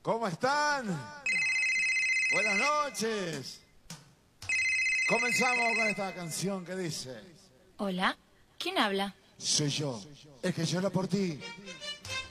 ¿Cómo están? Buenas noches. Comenzamos con esta canción que dice... Hola, ¿quién habla? Soy yo, el que llora por ti.